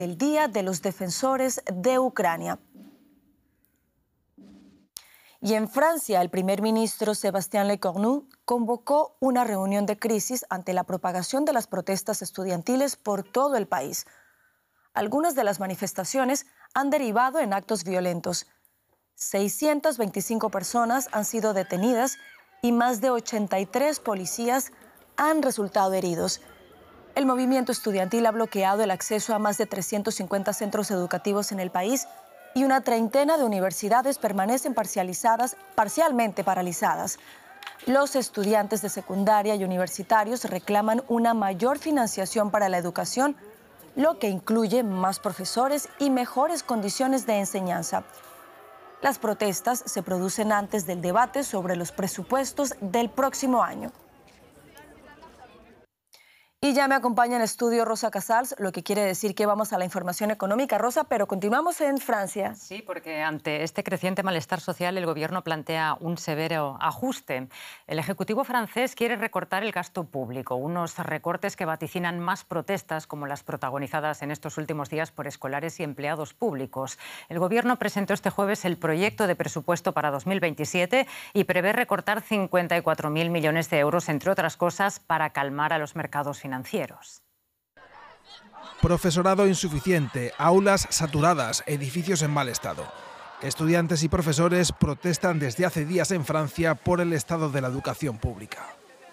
el Día de los Defensores de Ucrania. Y en Francia, el primer ministro Sébastien Lecornu convocó una reunión de crisis ante la propagación de las protestas estudiantiles por todo el país. Algunas de las manifestaciones han derivado en actos violentos. 625 personas han sido detenidas y más de 83 policías han resultado heridos. El movimiento estudiantil ha bloqueado el acceso a más de 350 centros educativos en el país y una treintena de universidades permanecen parcialmente paralizadas. Los estudiantes de secundaria y universitarios reclaman una mayor financiación para la educación, lo que incluye más profesores y mejores condiciones de enseñanza. Las protestas se producen antes del debate sobre los presupuestos del próximo año. Y ya me acompaña en el estudio Rosa Casals, lo que quiere decir que vamos a la información económica. Rosa, pero continuamos en Francia. Sí, porque ante este creciente malestar social el Gobierno plantea un severo ajuste. El Ejecutivo francés quiere recortar el gasto público, unos recortes que vaticinan más protestas como las protagonizadas en estos últimos días por escolares y empleados públicos. El Gobierno presentó este jueves el proyecto de presupuesto para 2027 y prevé recortar 54.000 millones de euros, entre otras cosas, para calmar a los mercados financieros. Profesorado insuficiente, aulas saturadas, edificios en mal estado. Estudiantes y profesores protestan desde hace días en Francia por el estado de la educación pública.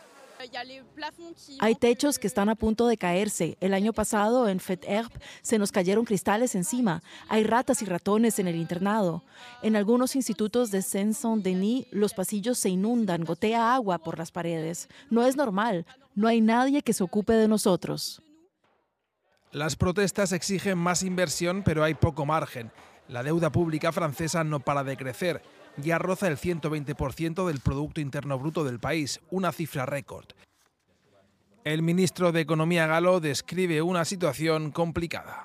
Hay techos que están a punto de caerse. El año pasado en Fête-Herbe se nos cayeron cristales encima. Hay ratas y ratones en el internado. En algunos institutos de Seine-Saint-Denis los pasillos se inundan, gotea agua por las paredes. No es normal. No hay nadie que se ocupe de nosotros. Las protestas exigen más inversión, pero hay poco margen. La deuda pública francesa no para de crecer. Ya roza el 120% del Producto Interno Bruto del país, una cifra récord. El ministro de Economía galo describe una situación complicada.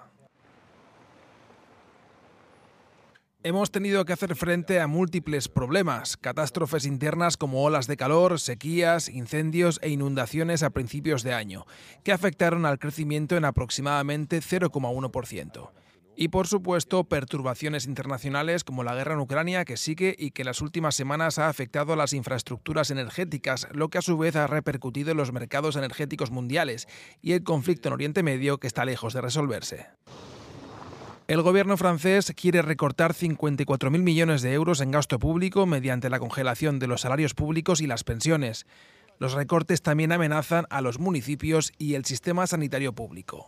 Hemos tenido que hacer frente a múltiples problemas, catástrofes internas como olas de calor, sequías, incendios e inundaciones a principios de año, que afectaron al crecimiento en aproximadamente 0,1%. Y por supuesto, perturbaciones internacionales como la guerra en Ucrania que sigue y que en las últimas semanas ha afectado a las infraestructuras energéticas, lo que a su vez ha repercutido en los mercados energéticos mundiales, y el conflicto en Oriente Medio que está lejos de resolverse. El gobierno francés quiere recortar 54.000 millones de euros en gasto público mediante la congelación de los salarios públicos y las pensiones. Los recortes también amenazan a los municipios y el sistema sanitario público.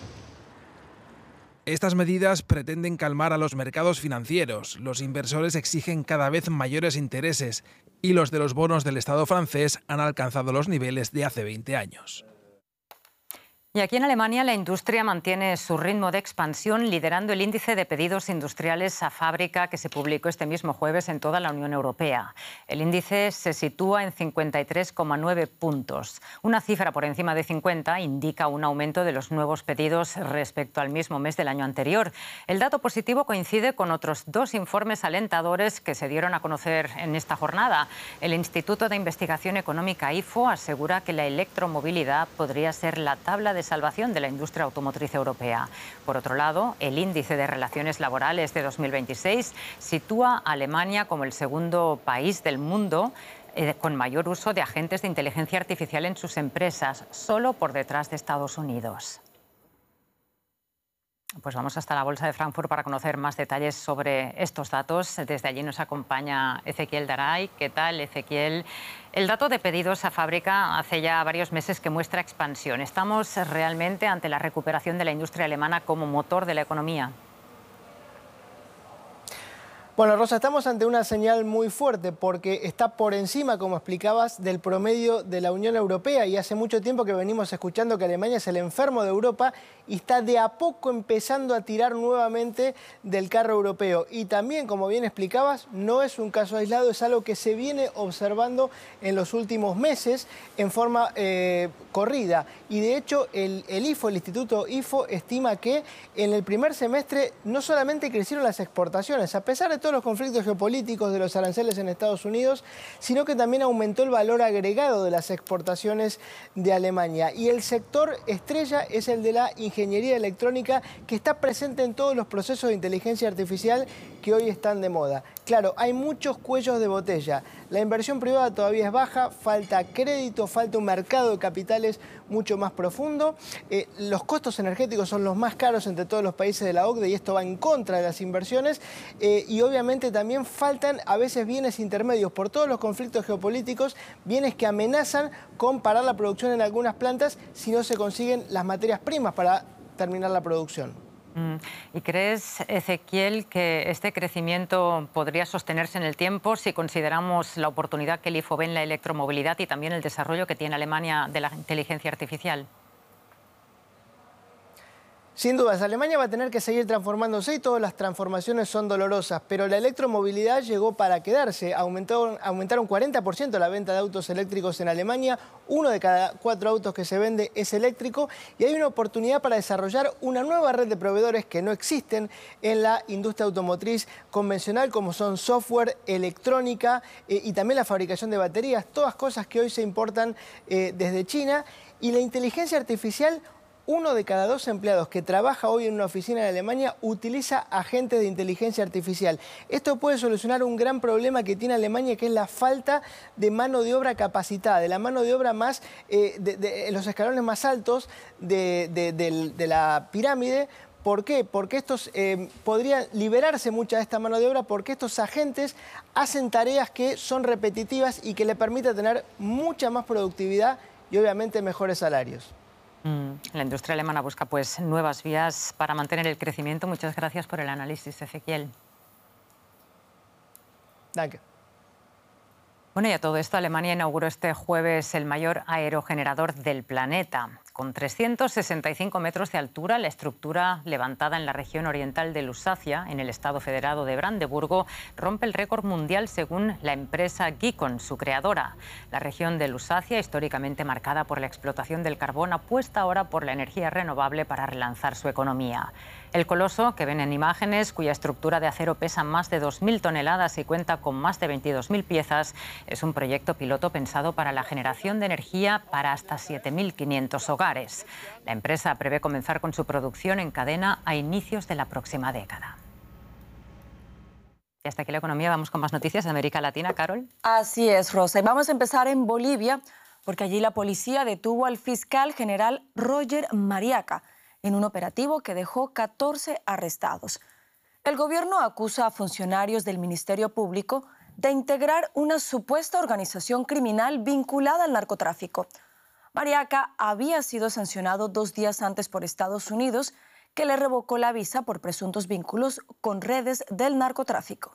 Estas medidas pretenden calmar a los mercados financieros. Los inversores exigen cada vez mayores intereses y los de los bonos del Estado francés han alcanzado los niveles de hace 20 años. Y aquí en Alemania la industria mantiene su ritmo de expansión, liderando el índice de pedidos industriales a fábrica que se publicó este mismo jueves en toda la Unión Europea. El índice se sitúa en 53,9 puntos. Una cifra por encima de 50 indica un aumento de los nuevos pedidos respecto al mismo mes del año anterior. El dato positivo coincide con otros dos informes alentadores que se dieron a conocer en esta jornada. El Instituto de Investigación Económica IFO asegura que la electromovilidad podría ser la tabla de salvación de la industria automotriz europea. Por otro lado, el índice de relaciones laborales de 2026 sitúa a Alemania como el segundo país del mundo con mayor uso de agentes de inteligencia artificial en sus empresas, solo por detrás de Estados Unidos. Pues vamos hasta la Bolsa de Frankfurt para conocer más detalles sobre estos datos. Desde allí nos acompaña Ezequiel Daray. ¿Qué tal, Ezequiel? El dato de pedidos a fábrica hace ya varios meses que muestra expansión. ¿Estamos realmente ante la recuperación de la industria alemana como motor de la economía? Bueno, Rosa, estamos ante una señal muy fuerte porque está por encima, como explicabas, del promedio de la Unión Europea, y hace mucho tiempo que venimos escuchando que Alemania es el enfermo de Europa y está de a poco empezando a tirar nuevamente del carro europeo. Y también, como bien explicabas, no es un caso aislado, es algo que se viene observando en los últimos meses en forma corrida. Y de hecho, el IFO, el Instituto IFO, estima que en el primer semestre no solamente crecieron las exportaciones, a pesar de todo todos los conflictos geopolíticos de los aranceles en Estados Unidos, sino que también aumentó el valor agregado de las exportaciones de Alemania. Y el sector estrella es el de la ingeniería electrónica, que está presente en todos los procesos de inteligencia artificial que hoy están de moda. Claro, hay muchos cuellos de botella. La inversión privada todavía es baja, falta crédito, falta un mercado de capitales mucho más profundo. Los costos energéticos son los más caros entre todos los países de la OCDE y esto va en contra de las inversiones. Y obviamente también faltan a veces bienes intermedios por todos los conflictos geopolíticos, bienes que amenazan con parar la producción en algunas plantas si no se consiguen las materias primas para terminar la producción. ¿Y crees, Ezequiel, que este crecimiento podría sostenerse en el tiempo si consideramos la oportunidad que el IFO ve en la electromovilidad y también el desarrollo que tiene Alemania de la inteligencia artificial? Sin dudas, Alemania va a tener que seguir transformándose y todas las transformaciones son dolorosas, pero la electromovilidad llegó para quedarse. Aumentaron 40% la venta de autos eléctricos en Alemania, 1 de cada 4 autos que se vende es eléctrico y hay una oportunidad para desarrollar una nueva red de proveedores que no existen en la industria automotriz convencional, como son software, electrónica y también la fabricación de baterías, todas cosas que hoy se importan desde China. Y la inteligencia artificial, 1 de cada 2 empleados que trabaja hoy en una oficina en Alemania utiliza agentes de inteligencia artificial. Esto puede solucionar un gran problema que tiene Alemania, que es la falta de mano de obra capacitada, de la mano de obra más de los escalones más altos de la pirámide. ¿Por qué? Porque estos podría liberarse mucha de esta mano de obra porque estos agentes hacen tareas que son repetitivas y que le permiten tener mucha más productividad y obviamente mejores salarios. La industria alemana busca pues nuevas vías para mantener el crecimiento. Muchas gracias por el análisis, Ezequiel. Danke. Bueno, y a todo esto, Alemania inauguró este jueves el mayor aerogenerador del planeta. Con 365 metros de altura, la estructura levantada en la región oriental de Lusacia, en el estado federado de Brandeburgo, rompe el récord mundial según la empresa Gikon, su creadora. La región de Lusacia, históricamente marcada por la explotación del carbón, apuesta ahora por la energía renovable para relanzar su economía. El coloso, que ven en imágenes, cuya estructura de acero pesa más de 2.000 toneladas y cuenta con más de 22.000 piezas, es un proyecto piloto pensado para la generación de energía para hasta 7.500 hogares. La empresa prevé comenzar con su producción en cadena a inicios de la próxima década. Y hasta aquí la economía. Vamos con más noticias de América Latina, Carol. Así es, Rosa. Y vamos a empezar en Bolivia, porque allí la policía detuvo al fiscal general Roger Mariaca en un operativo que dejó 14 arrestados. El gobierno acusa a funcionarios del Ministerio Público de integrar una supuesta organización criminal vinculada al narcotráfico. Mariaca había sido sancionado 2 días antes por Estados Unidos, que le revocó la visa por presuntos vínculos con redes del narcotráfico.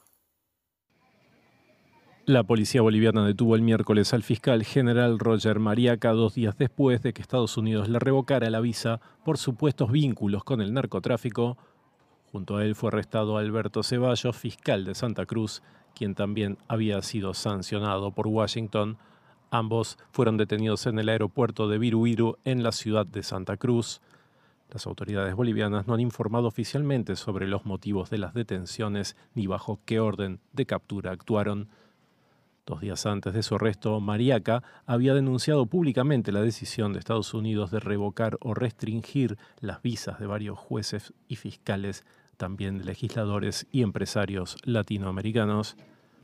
La policía boliviana detuvo el miércoles al fiscal general Roger Mariaca 2 días después de que Estados Unidos le revocara la visa por supuestos vínculos con el narcotráfico. Junto a él fue arrestado Alberto Ceballos, fiscal de Santa Cruz, quien también había sido sancionado por Washington. Ambos fueron detenidos en el aeropuerto de Viru en la ciudad de Santa Cruz. Las autoridades bolivianas no han informado oficialmente sobre los motivos de las detenciones ni bajo qué orden de captura actuaron. 2 días antes de su arresto, Mariaca había denunciado públicamente la decisión de Estados Unidos de revocar o restringir las visas de varios jueces y fiscales, también de legisladores y empresarios latinoamericanos.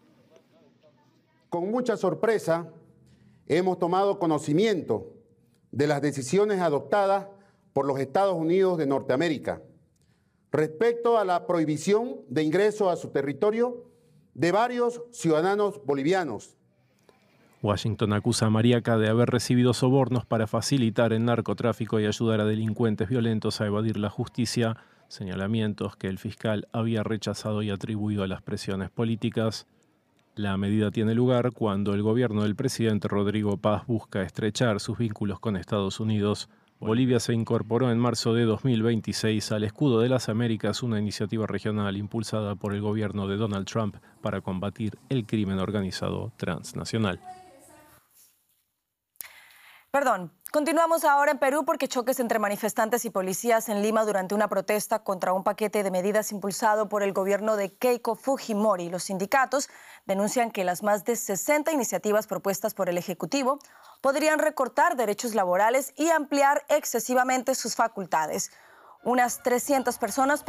Con mucha sorpresa, hemos tomado conocimiento de las decisiones adoptadas por los Estados Unidos de Norteamérica respecto a la prohibición de ingreso a su territorio de varios ciudadanos bolivianos. Washington acusa a Mariaca de haber recibido sobornos para facilitar el narcotráfico y ayudar a delincuentes violentos a evadir la justicia, señalamientos que el fiscal había rechazado y atribuido a las presiones políticas. La medida tiene lugar cuando el gobierno del presidente Rodrigo Paz busca estrechar sus vínculos con Estados Unidos. Bolivia se incorporó en marzo de 2026 al Escudo de las Américas, una iniciativa regional impulsada por el gobierno de Donald Trump para combatir el crimen organizado transnacional. Continuamos ahora en Perú porque choques entre manifestantes y policías en Lima durante una protesta contra un paquete de medidas impulsado por el gobierno de Keiko Fujimori. Los sindicatos denuncian que las más de 60 iniciativas propuestas por el Ejecutivo podrían recortar derechos laborales y ampliar excesivamente sus facultades. Unas 300 personas